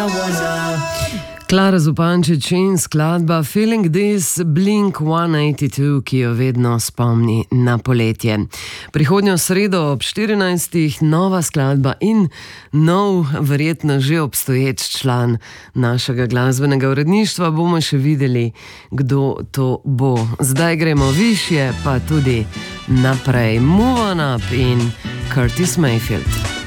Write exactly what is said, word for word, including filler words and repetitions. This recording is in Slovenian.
Klara Zupančič in skladba Feeling This, Blink sto osemdeset dva, ki jo vedno spomni na poletje. Prihodnjo sredo ob štirinajstih nova skladba in nov, verjetno že obstoječ član našega glasbenega uredništva. Bomo še videli, kdo to bo. Zdaj gremo višje, pa tudi naprej. Move on up in Curtis Mayfield.